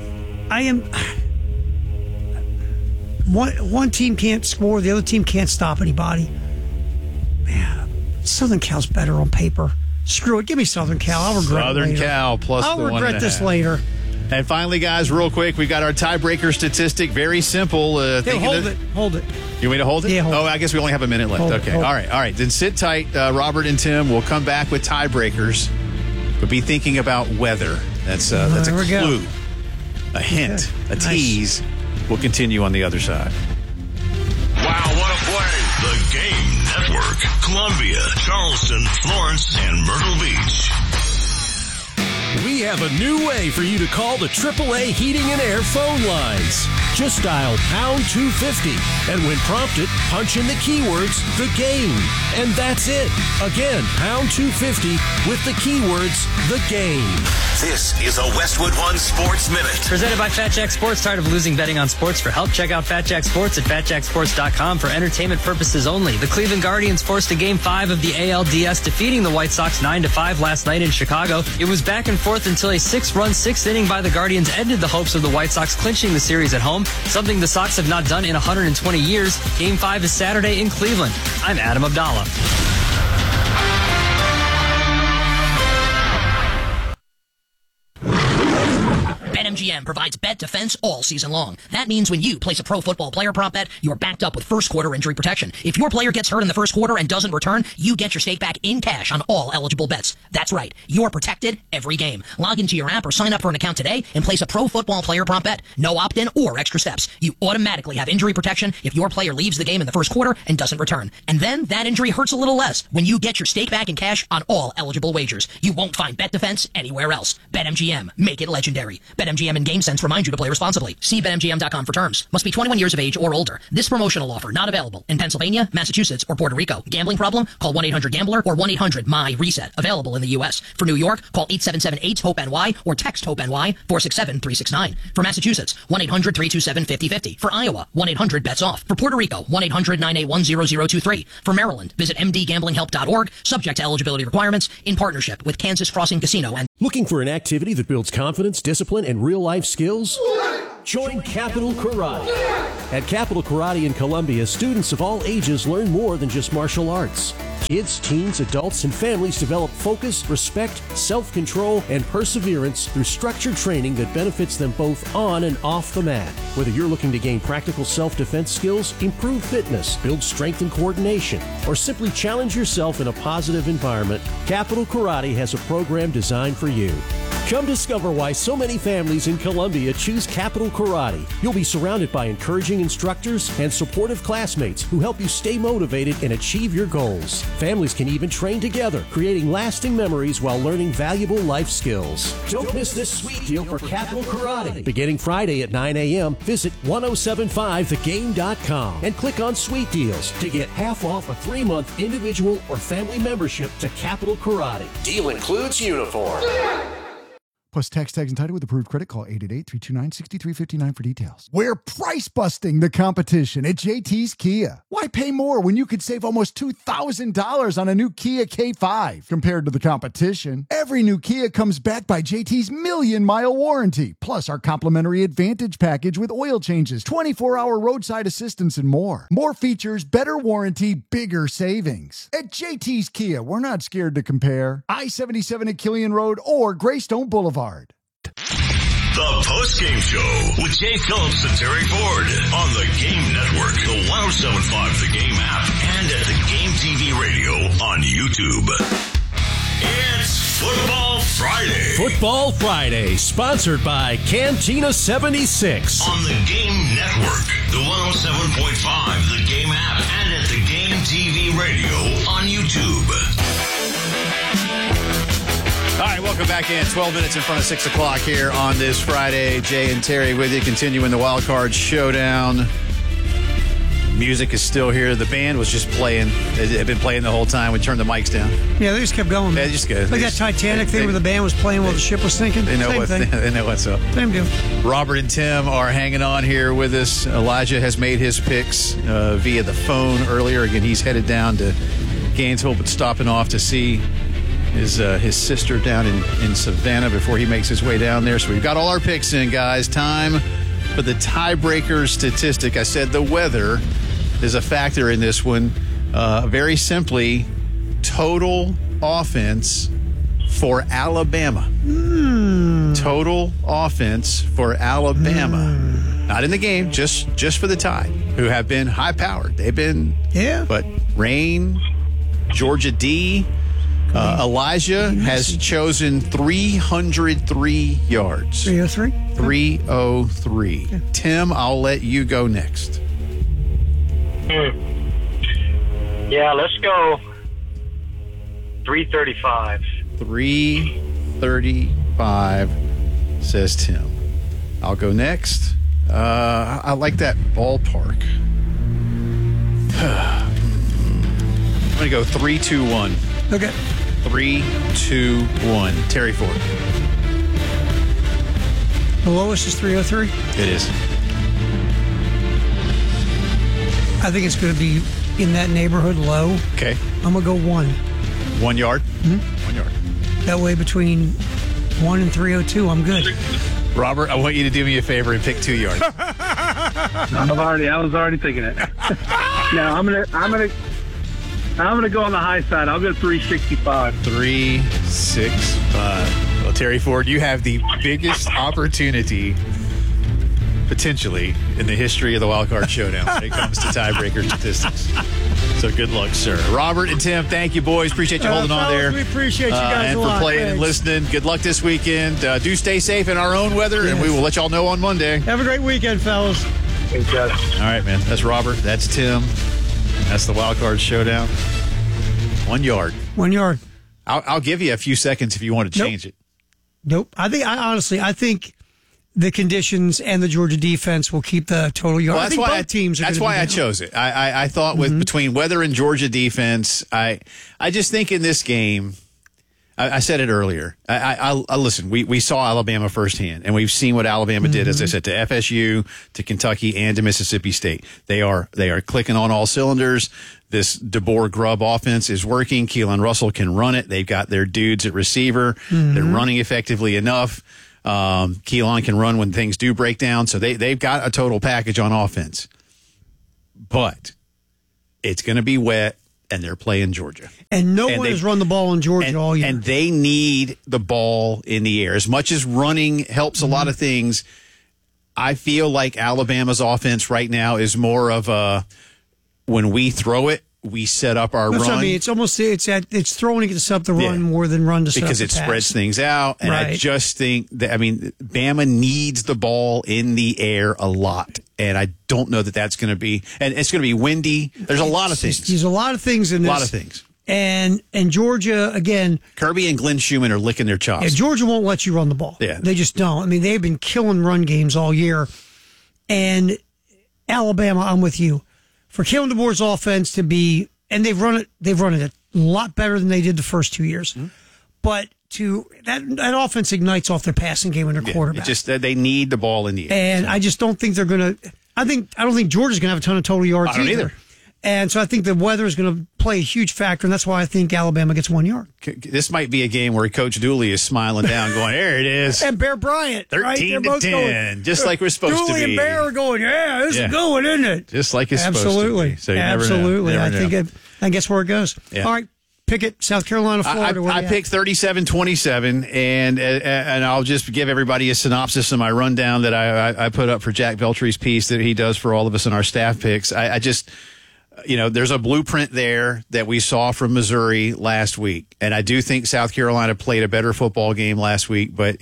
One team can't score, the other team can't stop anybody. Man, Southern Cal's better on paper. Screw it. Give me Southern Cal. I'll regret it later. Southern Cal plus I'll the 1.5. regret this later. And finally, guys, real quick, we've got our tiebreaker statistic. Very simple. Hold it. You want me to hold it? Yeah, hold it. I guess we only have a minute left. Hold okay. it. All right. Then sit tight, Robert and Tim. We'll come back with tiebreakers. But be thinking about weather. That's a clue, a hint, a tease. We'll continue on the other side. Wow, what a play. The Game Network. Columbia, Charleston, Florence, and Myrtle Beach. We have a new way for you to call the AAA Heating and Air phone lines. Just dial pound 250, and when prompted, punch in the keywords, the game. And that's it. Again, pound 250 with the keywords, the game. This is a Westwood One Sports Minute. Presented by Fat Jack Sports. Tired of losing betting on sports? For help, check out Fat Jack Sports at fatjacksports.com for entertainment purposes only. The Cleveland Guardians forced a Game 5 of the ALDS, defeating the White Sox 9-5 last night in Chicago. It was back and forth until a 6-run, 6th inning by the Guardians ended the hopes of the White Sox clinching the series at home, something the Sox have not done in 120 years. Game 5 is Saturday in Cleveland. I'm Adam Abdallah. BetMGM provides bet defense all season long. That means when you place a pro football player prop bet, you're backed up with first quarter injury protection. If your player gets hurt in the first quarter and doesn't return, you get your stake back in cash on all eligible bets. That's right. You're protected every game. Log into your app or sign up for an account today and place a pro football player prop bet. No opt-in or extra steps. You automatically have injury protection if your player leaves the game in the first quarter and doesn't return. And then that injury hurts a little less when you get your stake back in cash on all eligible wagers. You won't find bet defense anywhere else. BetMGM. Make it legendary. BetMGM BetMGM and GameSense remind you to play responsibly. See BetMGM.com for terms. Must be 21 years of age or older. This promotional offer not available in Pennsylvania, Massachusetts, or Puerto Rico. Gambling problem? Call 1-800-GAMBLER or 1-800-MY-RESET. Available in the U.S. For New York, call 877-8-HOPE-NY or text HOPE-NY 467-369. For Massachusetts, 1-800-327-5050. For Iowa, 1-800-BETS-OFF. For Puerto Rico, 1-800-981-0023. For Maryland, visit mdgamblinghelp.org. Subject to eligibility requirements in partnership with Kansas Crossing Casino and Looking for an activity that builds confidence, discipline, and real-life skills? Join Capital Karate. At Capital Karate in Columbia, students of all ages learn more than just martial arts. Kids, teens, adults, and families develop focus, respect, self-control, and perseverance through structured training that benefits them both on and off the mat. Whether you're looking to gain practical self-defense skills, improve fitness, build strength and coordination, or simply challenge yourself in a positive environment, Capital Karate has a program designed for you. Come discover why so many families in Columbia choose Capital Karate. You'll be surrounded by encouraging instructors and supportive classmates who help you stay motivated and achieve your goals. Families can even train together, creating lasting memories while learning valuable life skills. Don't miss this sweet deal for Capital Karate. Beginning Friday at 9 a.m., visit 1075thegame.com and click on Sweet Deals to get half off a 3-month individual or family membership to Capital Karate. Deal includes uniform. Plus text, tags, and title with approved credit. Call 888-329-6359 for details. We're price busting the competition at JT's Kia. Why pay more when you could save almost $2,000 on a new Kia K5 compared to the competition? Every new Kia comes backed by JT's 1,000,000-mile warranty, plus our complimentary Advantage package with oil changes, 24-hour roadside assistance, and more. More features, better warranty, bigger savings. At JT's Kia, we're not scared to compare. I-77 at Killian Road or Greystone Boulevard. The postgame show with Jay Phillips and Terry Ford on the Game Network, the 1075 The Game app, and at the Game TV radio on YouTube. It's Football Friday. Football Friday, sponsored by Cantina 76. On the Game Network, the 107.5 The Game app, and at the Game TV radio on YouTube. All right, welcome back in. 12 minutes in front of 6 o'clock here on this Friday. Jay and Terry with you, continuing the Wild Card Showdown. Music is still here. The band was just playing. They had been playing the whole time. We turned the mics down. Yeah, they just kept going. Yeah, just good. Like that Titanic thing where the band was playing while the ship was sinking. They know, they know what's up. Same deal. Robert and Tim are hanging on here with us. Elijah has made his picks via the phone earlier. Again, he's headed down to Gainesville, but stopping off to see his sister down in Savannah before he makes his way down there. So we've got all our picks in, guys. Time for the tiebreaker statistic. I said the weather is a factor in this one. Very simply, total offense for Alabama. Total offense for Alabama. Not in the game, just for the Tide, who have been high-powered. They've been, but rain, Georgia D. Elijah has chosen 303 yards. 303? 303. Okay. Tim, I'll let you go next. Yeah, let's go 335. 335, says Tim. I'll go next. I like that ballpark. I'm going to go 3-2-1. Okay. 3-2-1. Terry Ford. The lowest is 303? It is. I think it's going to be in that neighborhood low. Okay. I'm going to go 1. 1 yard? Mm-hmm. 1 yard. That way between 1 and 302, I'm good. Robert, I want you to do me a favor and pick 2 yards. I was already thinking it. Now I'm gonna go on the high side. I'll go 365. 365. Well, Terry Ford, you have the biggest opportunity potentially in the history of the Wild Card Showdown when it comes to tiebreaker statistics. So good luck, sir. Robert and Tim, thank you, boys. Appreciate you holding on there. We appreciate you guys and a for lot. playing Thanks. and listening. Good luck this weekend. Do stay safe in our own weather, and we will let y'all know on Monday. Have a great weekend, fellas. Thanks, guys. All right, man. That's Robert. That's Tim. That's the Wild Card Showdown. 1 yard. 1 yard. I'll give you a few seconds if you want to change it. Nope. I think the conditions and the Georgia defense will keep the total yards. Well, I think both teams are That's gonna why be I down. chose it. I thought with between weather and Georgia defense, I just think in this game, I said it earlier. I listen. We saw Alabama firsthand, and we've seen what Alabama did, as I said, to FSU, to Kentucky, and to Mississippi State. They are clicking on all cylinders. This DeBoer Grubb offense is working. Keelan Russell can run it. They've got their dudes at receiver. They're running effectively enough. Keelan can run when things do break down. So they've got a total package on offense. But it's going to be wet, and they're playing Georgia. And no one has run the ball in Georgia all year. And they need the ball in the air. As much as running helps a lot of things, I feel like Alabama's offense right now is more of a, when we throw it, we set up our That's run. what I mean. It's almost it's throwing it up the run more than run to set because up it the pass. spreads things out. And I just think that, Bama needs the ball in the air a lot. And I don't know that that's going to be, and it's going to be windy. There's a lot of things. There's a lot of things in this. A lot of things. And Georgia, again. Kirby and Glenn Schumann are licking their chops. Yeah, Georgia won't let you run the ball. Yeah. They just don't. I mean, they've been killing run games all year. And Alabama, I'm with you. For Kalen DeBoer's offense to be, and they've run it a lot better than they did the first 2 years. But that offense ignites off their passing game and their quarterback. It's just that they need the ball in the air. And I just don't think they're going to. I don't think Georgia's going to have a ton of total yards. I don't either. And so I think the weather is going to play a huge factor, and that's why I think Alabama gets 1 yard. This might be a game where Coach Dooley is smiling down, going, "There it is." And Bear Bryant, 13 to 10, going, just like we're supposed Dooley to be. and Bear are going, "Yeah, this is going, isn't it?" Just like it's supposed to be. So you Absolutely. Never know. I guess where it goes. Yeah. All right, pick it. South Carolina, Florida. I picked 37-27, and I'll just give everybody a synopsis of my rundown that I put up for Jack Veltry's piece that he does for all of us in our staff picks. I just, there's a blueprint there that we saw from Missouri last week, and I do think South Carolina played a better football game last week. But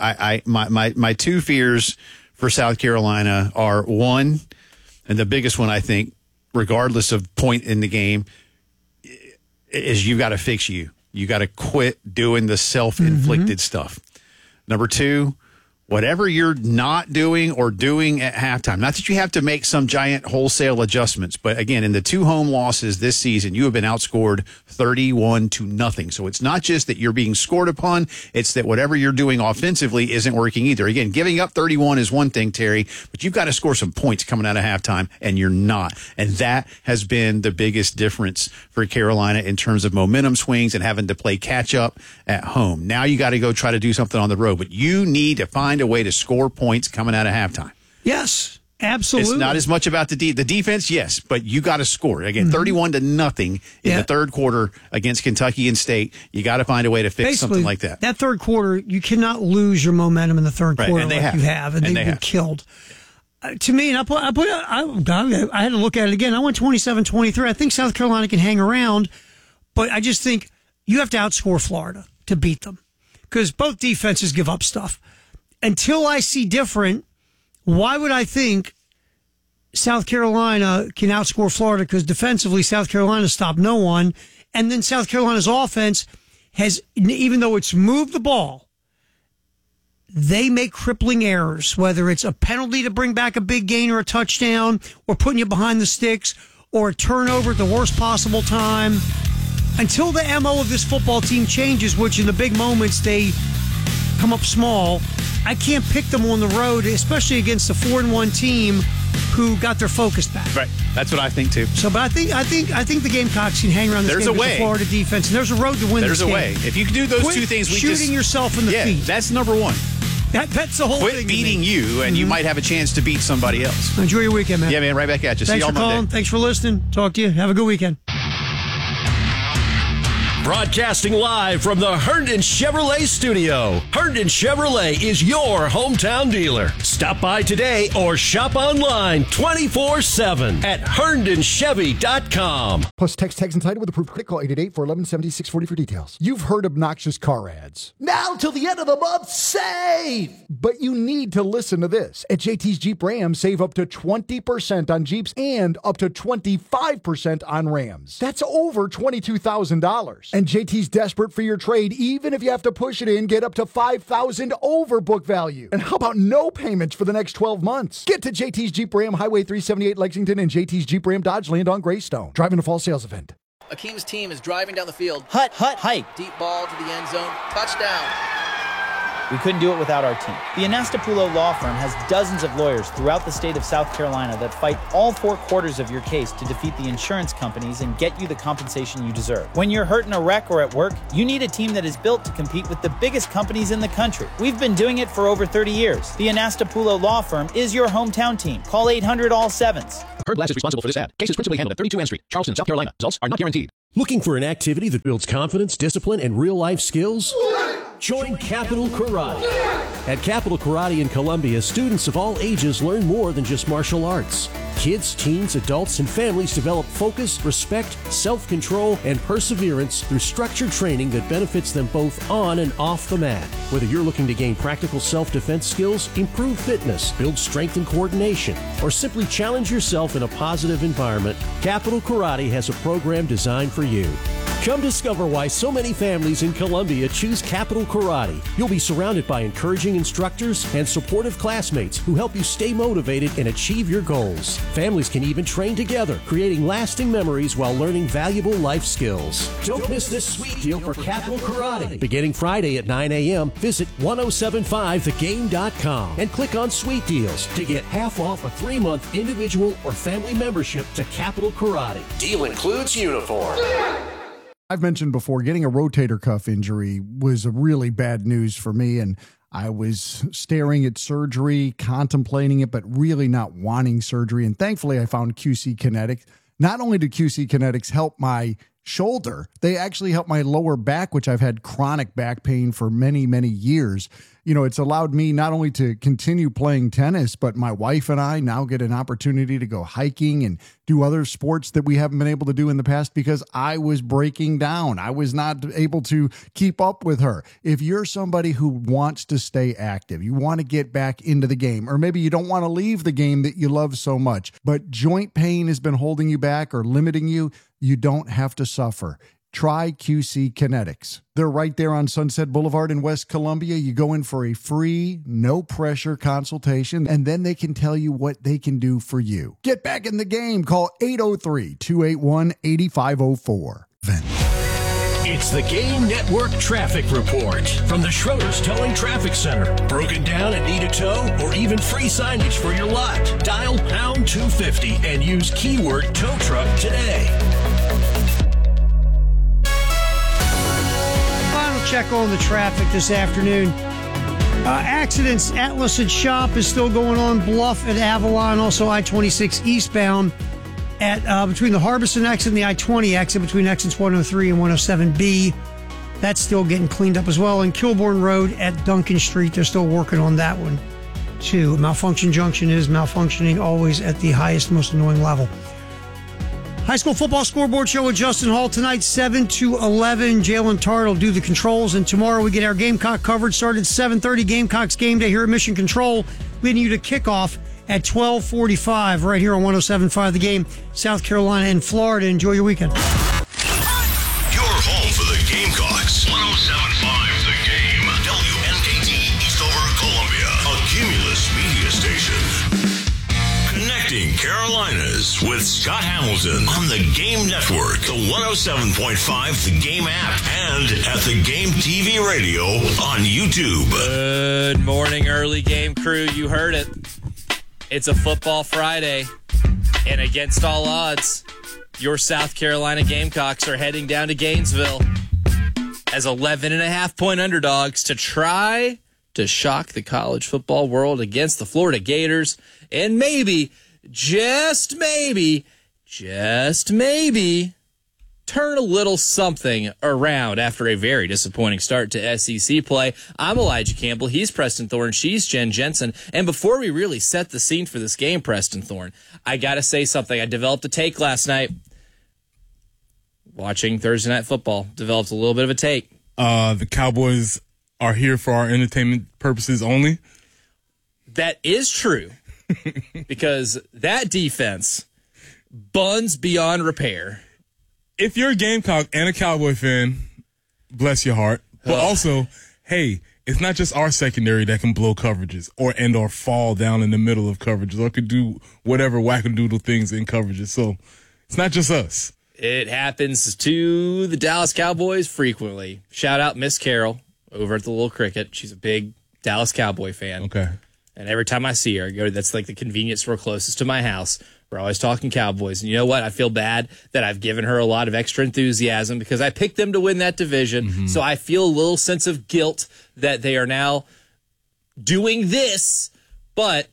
my two fears for South Carolina are, one, and the biggest one I think, regardless of point in the game, is you got to fix you. You got to quit doing the self-inflicted stuff. Number two, whatever you're not doing or doing at halftime, not that you have to make some giant wholesale adjustments, but again, in the 2 home losses this season, you have been outscored 31-0. So it's not just that you're being scored upon, it's that whatever you're doing offensively isn't working either. Again, giving up 31 is one thing, Terry, but you've got to score some points coming out of halftime, and you're not. And that has been the biggest difference for Carolina in terms of momentum swings and having to play catch up at home. Now you got to go try to do something on the road, but you need to find a way to score points coming out of halftime. Yes, absolutely. It's not as much about the defense, yes, but you got to score. Again, 31-0 in the third quarter against Kentucky and State. You got to find a way to fix something like that. That third quarter, you cannot lose your momentum in the third quarter and you have, and they've been killed. To me, and I had to look at it again. I went 27-23. I think South Carolina can hang around, but I just think you have to outscore Florida to beat them because both defenses give up stuff. Until I see different, why would I think South Carolina can outscore Florida? Because defensively, South Carolina stopped no one. And then South Carolina's offense has, even though it's moved the ball, they make crippling errors, whether it's a penalty to bring back a big gain or a touchdown, or putting you behind the sticks, or a turnover at the worst possible time. Until the MO of this football team changes, which in the big moments they come up small, I can't pick them on the road, especially against a 4-1 team who got their focus back. Right, that's what I think too. So, but I think the Gamecocks can hang around this game with the Florida defense, and there's a road to win. There's this game. There's a way. If you can do those two things, shooting yourself in the feet. That's number one. That's the whole thing. Quit beating you, and you might have a chance to beat somebody else. Enjoy your weekend, man. Yeah, man. Right back at you. Thanks See y'all for calling. Monday. Thanks for listening. Talk to you. Have a good weekend. Broadcasting live from the Herndon Chevrolet studio. Herndon Chevrolet is your hometown dealer. Stop by today or shop online 24/7 at HerndonChevy.com. Plus text and title with approved credit. Call 888-411-7640 for details. You've heard obnoxious car ads. Now till the end of the month, save! But you need to listen to this. At JT's Jeep Ram, save up to 20% on Jeeps and up to 25% on Rams. That's over $22,000. And JT's desperate for your trade, even if you have to push it in, get up to $5,000 over book value. And how about no payments for the next 12 months? Get to JT's Jeep Ram Highway 378 Lexington and JT's Jeep Ram Dodge Land on Greystone. Driving a fall sales event. Akeem's team is driving down the field. Hut, hike. Deep ball to the end zone. Touchdown. We couldn't do it without our team. The Anastapulo Law Firm has dozens of lawyers throughout the state of South Carolina that fight all 4 quarters of your case to defeat the insurance companies and get you the compensation you deserve. When you're hurt in a wreck or at work, you need a team that is built to compete with the biggest companies in the country. We've been doing it for over 30 years. The Anastapulo Law Firm is your hometown team. Call 800-ALL-7s. Heard Glass is responsible for this ad. Cases principally handled at 32 N Street, Charleston, South Carolina. Results are not guaranteed. Looking for an activity that builds confidence, discipline, and real-life skills? Join Capital Karate. At Capital Karate in Columbia, students of all ages learn more than just martial arts. Kids, teens, adults, and families develop focus, respect, self-control, and perseverance through structured training that benefits them both on and off the mat. Whether you're looking to gain practical self-defense skills, improve fitness, build strength and coordination, or simply challenge yourself in a positive environment, Capital Karate has a program designed for you. Come discover why so many families in Columbia choose Capital Karate. You'll be surrounded by encouraging instructors and supportive classmates who help you stay motivated and achieve your goals. Families can even train together, creating lasting memories while learning valuable life skills. Don't miss this sweet deal for Capital Karate. Beginning Friday at 9 a.m., visit 1075thegame.com and click on Sweet Deals to get half off a 3-month individual or family membership to Capital Karate. Deal includes uniform. I've mentioned before, getting a rotator cuff injury was a really bad news for me, and I was staring at surgery, contemplating it, but really not wanting surgery. And thankfully, I found QC Kinetics. Not only did QC Kinetics help my shoulder, they actually helped my lower back, which I've had chronic back pain for many, many years. You know, it's allowed me not only to continue playing tennis, but my wife and I now get an opportunity to go hiking and do other sports that we haven't been able to do in the past because I was breaking down. I was not able to keep up with her. If you're somebody who wants to stay active, you want to get back into the game, or maybe you don't want to leave the game that you love so much, but joint pain has been holding you back or limiting you, you don't have to suffer. Try QC Kinetics. They're right there on Sunset Boulevard in West Columbia. You go in for a free, no-pressure consultation, and then they can tell you what they can do for you. Get back in the game. Call 803-281-8504. It's the Game Network Traffic Report from the Schroeder's Towing Traffic Center. Broken down and need a tow, or even free signage for your lot? Dial pound 250 and use keyword tow truck today. Check on the traffic this afternoon. Accidents, Atlas at Shop is still going on. Bluff at Avalon, also I-26 eastbound at between the Harbison exit and the I-20 exit between exits 103 and 107B. That's still getting cleaned up as well. And Kilbourne Road at Duncan Street, they're still working on that one too. Malfunction Junction is malfunctioning always at the highest, most annoying level. High school football scoreboard show with Justin Hall tonight, 7 to 11. Jalen Tart will do the controls, and tomorrow we get our Gamecock coverage. Started 7:30. Gamecocks game day here at Mission Control, leading you to kickoff at 12:45 right here on 107.5 The Game, South Carolina and Florida. Enjoy your weekend. Your home for the Gamecocks. 107.5 The Game. WNKT Eastover, Columbia. A Cumulus media station. Connecting Carolinas with Scott Hamilton on the Game Network, the 107.5 The Game app, and at the Game TV radio on YouTube. Good morning, early game crew. You heard it. It's a football Friday, and against all odds, your South Carolina Gamecocks are heading down to Gainesville as 11.5-point underdogs to try to shock the college football world against the Florida Gators and maybe, just maybe, turn a little something around after a very disappointing start to SEC play. I'm Elijah Campbell. He's Preston Thorne. She's Jen Jensen. And before we really set the scene for this game, Preston Thorne, I got to say something. I developed a take last night. Watching Thursday Night Football, developed a little bit of a take. The Cowboys are here for our entertainment purposes only. That is true. Because that defense buns beyond repair. if you're a Gamecock and a Cowboy fan, bless your heart. But also, hey, it's not just our secondary that can blow coverages or fall down in the middle of coverages or could do whatever wackadoodle things in coverages. So it's not just us. It happens to the Dallas Cowboys frequently. Shout out Miss Carol over at the Little Cricket. She's a big Dallas Cowboy fan. Okay. And every time I see her, I go, that's like the convenience store closest to my house. We're always talking Cowboys. And you know what? I feel bad that I've given her a lot of extra enthusiasm because I picked them to win that division. Mm-hmm. So I feel a little sense of guilt that they are now doing this. But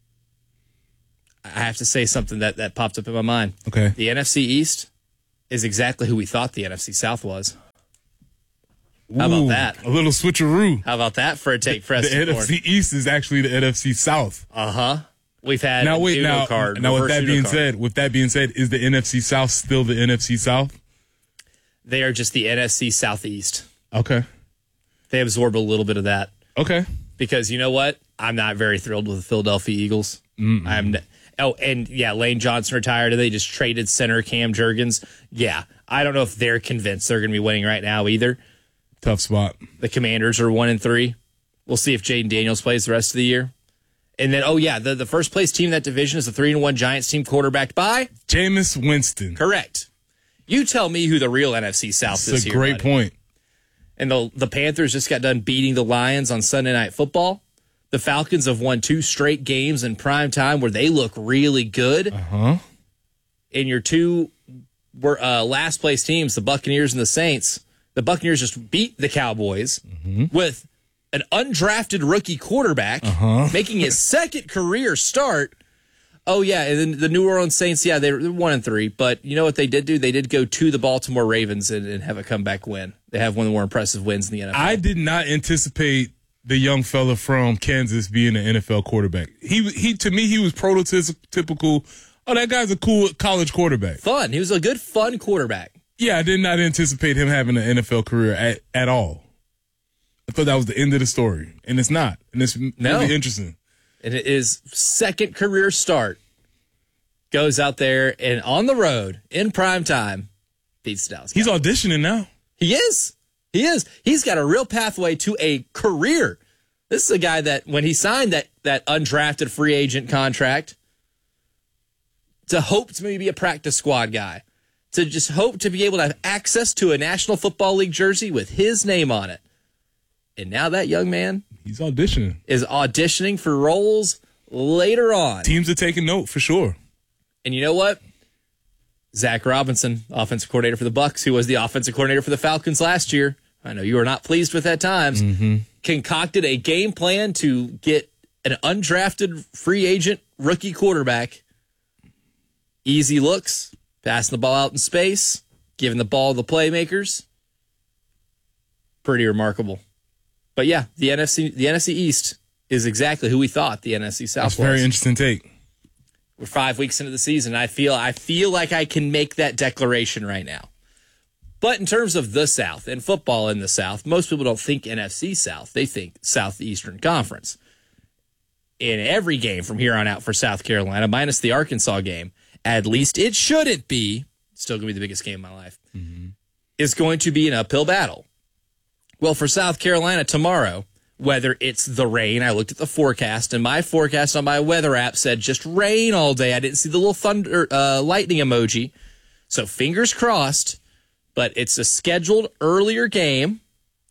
I have to say something that popped up in my mind. Okay. The NFC East is exactly who we thought the NFC South was. How about that? A little switcheroo. How about that for a take, Preston? The NFC East is actually the NFC South. Uh-huh. We've had now with that being said, is the NFC South still the NFC South? They are just the NFC Southeast. Okay. They absorb a little bit of that. Okay. Because you know what? I'm not very thrilled with the Philadelphia Eagles. Lane Johnson retired. They just traded center Cam Jurgens. Yeah. I don't know if they're convinced they're going to be winning right now either. Tough spot. The Commanders are 1-3. We'll see if Jaden Daniels plays the rest of the year. And then, the first place team in that division is the 3-1 Giants team quarterbacked by Jameis Winston. Correct. You tell me who the real NFC South is here. That's a great point. And the Panthers just got done beating the Lions on Sunday Night Football. The Falcons have won 2 straight games in prime time where they look really good. Uh-huh. And your 2 last place teams, the Buccaneers and the Saints, the Buccaneers just beat the Cowboys with an undrafted rookie quarterback making his second career start. Oh, yeah, and then the New Orleans Saints, they're 1-3. But you know what they did do? They did go to the Baltimore Ravens and have a comeback win. They have one of the more impressive wins in the NFL. I did not anticipate the young fella from Kansas being an NFL quarterback. He to me, he was prototypical. Oh, that guy's a cool college quarterback. Fun. He was a good, fun quarterback. Yeah, I did not anticipate him having an NFL career at all. I thought that was the end of the story, and it's not. And it's really interesting. And it is second career start. Goes out there and on the road in prime time beats Dallas. He's auditioning now. He is. He's got a real pathway to a career. This is a guy that when he signed that undrafted free agent contract to hope to maybe be a practice squad guy, to just hope to be able to have access to a National Football League jersey with his name on it. And now that young man is auditioning for roles later on. Teams are taking note for sure. And you know what? Zach Robinson, offensive coordinator for the Bucs, who was the offensive coordinator for the Falcons last year. I know you were not pleased with at times. Concocted a game plan to get an undrafted free agent rookie quarterback. Easy looks, passing the ball out in space, giving the ball to the playmakers. Pretty remarkable. But yeah, the NFC East is exactly who we thought the NFC South was. That's a very interesting take. We're 5 weeks into the season. I feel like I can make that declaration right now. But in terms of the South and football in the South, most people don't think NFC South. They think Southeastern Conference. In every game from here on out for South Carolina, minus the Arkansas game, at least it shouldn't be, still going to be the biggest game of my life, is going to be an uphill battle. Well, for South Carolina tomorrow, whether it's the rain, I looked at the forecast, and my forecast on my weather app said just rain all day. I didn't see the little thunder, lightning emoji. So fingers crossed, but it's a scheduled earlier game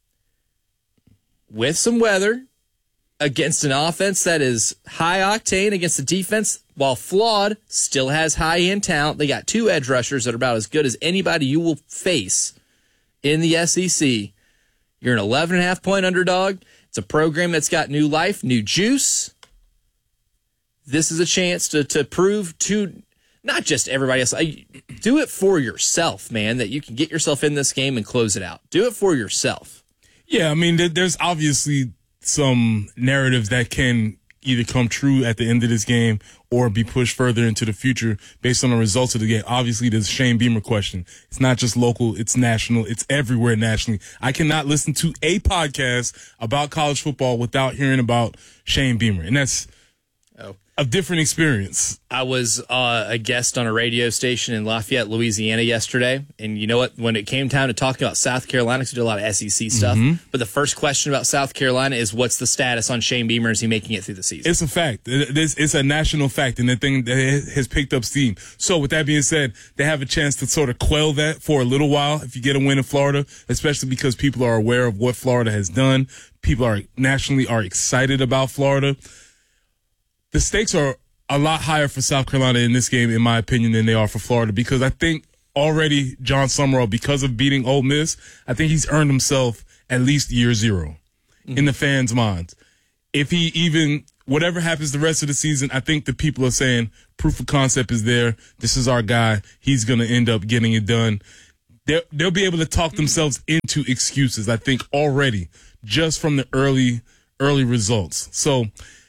with some weather against an offense that is high octane against a defense, while flawed, still has high-end talent. They got 2 edge rushers that are about as good as anybody you will face in the SEC. You're an 11.5-point underdog. It's a program that's got new life, new juice. This is a chance to prove to not just everybody else. Do it for yourself, man, that you can get yourself in this game and close it out. Do it for yourself. Yeah, I mean, there's obviously some narratives that can either come true at the end of this game or be pushed further into the future based on the results of the game. Obviously, there's Shane Beamer question. It's not just local, it's national, it's everywhere nationally. I cannot listen to a podcast about college football without hearing about Shane Beamer. And that's a different experience. I was a guest on a radio station in Lafayette, Louisiana yesterday. And you know what? When it came time to talk about South Carolina, because we do a lot of SEC stuff, but the first question about South Carolina is what's the status on Shane Beamer? Is he making it through the season? It's a fact. It's a national fact, and the thing that has picked up steam. So with that being said, they have a chance to sort of quell that for a little while if you get a win in Florida, especially because people are aware of what Florida has done. People are nationally excited about Florida. The stakes are a lot higher for South Carolina in this game, in my opinion, than they are for Florida, because I think already John Summerall, because of beating Ole Miss, I think he's earned himself at least year zero in the fans' minds. If he even, whatever happens the rest of the season, I think the people are saying proof of concept is there. This is our guy. He's going to end up getting it done. They'll be able to talk themselves into excuses, I think, already, just from the early results. So,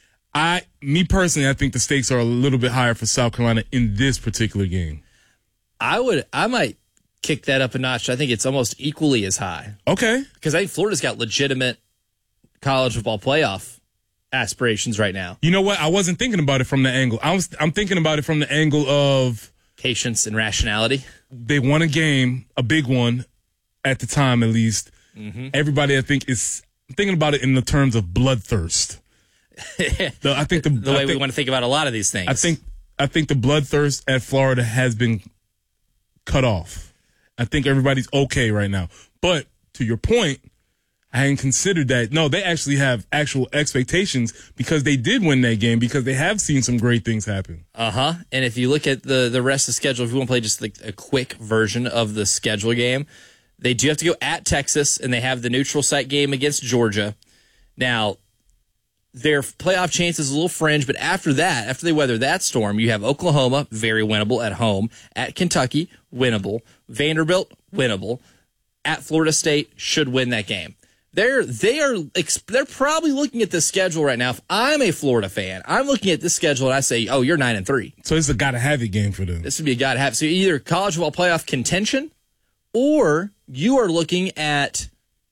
me personally, I think the stakes are a little bit higher for South Carolina in this particular game. I might kick that up a notch. I think it's almost equally as high. Okay. Because I think Florida's got legitimate college football playoff aspirations right now. You know what? I wasn't thinking about it from the angle. I'm thinking about it from the angle of patience and rationality. They won a game, a big one, at the time at least. Everybody, I think, is thinking about it in the terms of bloodthirst. I think the way we want to think about a lot of these things. I think the bloodthirst at Florida has been cut off. I think everybody's okay right now. But to your point, I hadn't considered that. No, they actually have actual expectations because they did win that game, because they have seen some great things happen. And if you look at the rest of the schedule, if you want to play just like a quick version of the schedule game, they do have to go at Texas, and they have the neutral site game against Georgia. Now, their playoff chance is a little fringe, but after that, after they weather that storm, you have Oklahoma, very winnable at home, at Kentucky, winnable, Vanderbilt, winnable, at Florida State, should win that game. They're probably looking at the schedule right now. If I'm a Florida fan, I'm looking at this schedule and I say, oh, you're 9-3. So it's a gotta-have-it game for them. This would be a gotta-have. So either college football playoff contention, or you are looking at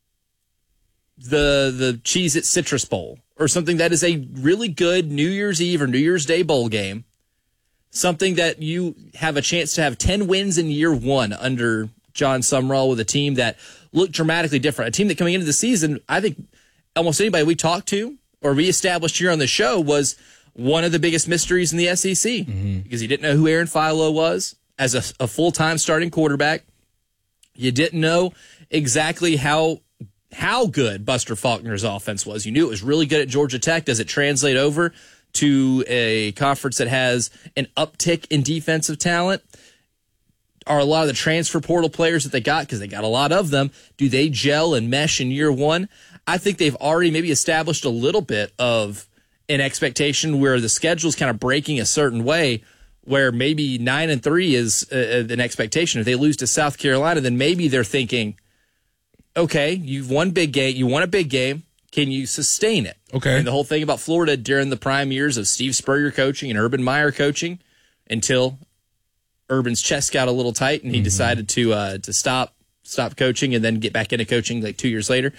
the Cheez-It Citrus Bowl, or something that is a really good New Year's Eve or New Year's Day bowl game, something that you have a chance to have 10 wins in year one under John Summerall, with a team that looked dramatically different. A team that coming into the season, I think almost anybody we talked to or we established here on the show was one of the biggest mysteries in the SEC, because you didn't know who Aaron Philo was as a full-time starting quarterback. You didn't know exactly how good Buster Faulkner's offense was. You knew it was really good at Georgia Tech. Does it translate over to a conference that has an uptick in defensive talent? Are a lot of the transfer portal players that they got, because they got a lot of them, do they gel and mesh in year one? I think they've already maybe established a little bit of an expectation where the schedule's kind of breaking a certain way, where maybe 9-3 is an expectation. If they lose to South Carolina, then maybe they're thinking, okay, you've won big game. You won a big game. Can you sustain it? Okay. And the whole thing about Florida during the prime years of Steve Spurrier coaching and Urban Meyer coaching, until Urban's chest got a little tight and he decided to stop coaching and then get back into coaching like 2 years later.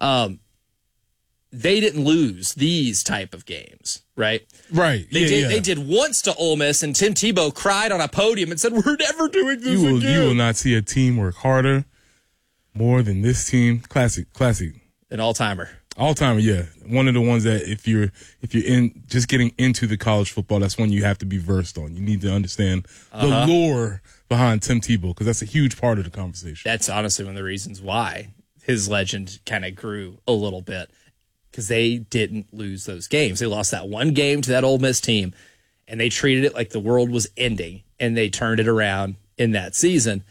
They didn't lose these type of games, right? Right. They did once to Ole Miss, and Tim Tebow cried on a podium and said, "We're never doing this again." You will not see a team work harder more than this team. Classic. An all-timer. All-timer, yeah. One of the ones that if you're in just getting into the college football, that's one you have to be versed on. You need to understand the lore behind Tim Tebow, because that's a huge part of the conversation. That's honestly one of the reasons why his legend kind of grew a little bit, because they didn't lose those games. They lost that one game to that Ole Miss team, and they treated it like the world was ending, and they turned it around in that season.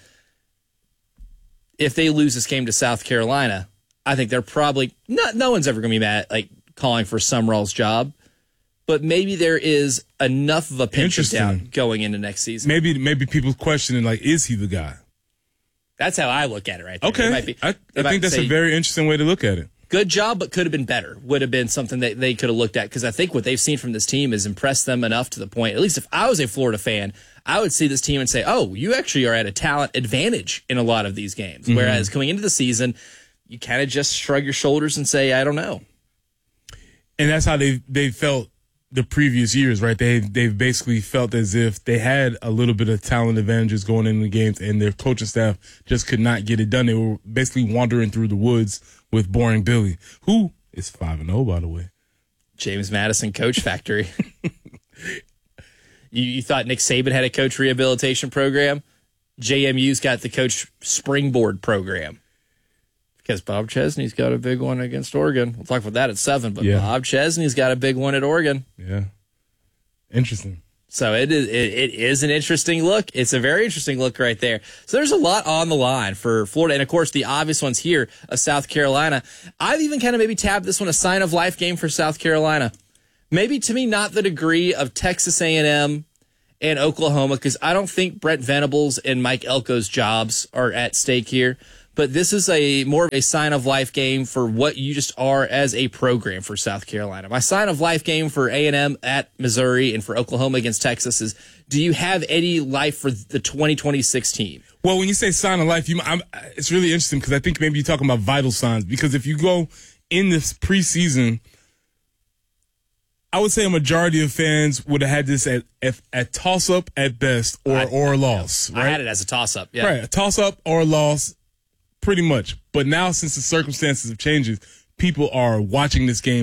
If they lose this game to South Carolina, I think they're probably no one's ever going to be mad, like calling for Summerall's job, but maybe there is enough of a pinch down going into next season. Maybe people questioning, like, is he the guy? That's how I look at it right there. Okay. I think that's a very interesting way to look at it. Good job, but could have been better. Would have been something that they could have looked at, because I think what they've seen from this team has impressed them enough to the point, at least if I was a Florida fan, I would see this team and say, oh, you actually are at a talent advantage in a lot of these games. Whereas coming into the season, you kind of just shrug your shoulders and say, I don't know. And that's how they felt the previous years, right? They've basically felt as if they had a little bit of talent advantages going into the games, and their coaching staff just could not get it done. They were basically wandering through the woods with Boring Billy, who is 5-0, by the way. James Madison Coach Factory. You thought Nick Saban had a coach rehabilitation program? JMU's got the coach springboard program. Because Bob Chesney's got a big one against Oregon. We'll talk about that at 7, but Bob Chesney's got a big one at Oregon. Yeah. Interesting. So it is an interesting look. It's a very interesting look right there. So there's a lot on the line for Florida. And, of course, the obvious ones here of South Carolina. I've even kind of maybe tabbed this one a sign of life game for South Carolina. Maybe, to me, not the degree of Texas A&M and Oklahoma, because I don't think Brent Venables and Mike Elko's jobs are at stake here. But this is more of a sign of life game for what you just are as a program for South Carolina. My sign of life game for A&M at Missouri and for Oklahoma against Texas is, do you have any life for the 2026 team? Well, when you say sign of life, it's really interesting because I think maybe you're talking about vital signs. Because if you go in this preseason, I would say a majority of fans would have had this at toss-up at best or a loss. Right? I had it as a toss-up, yeah. Right, a toss-up or a loss. Pretty much. But now, since the circumstances have changed, people are watching this game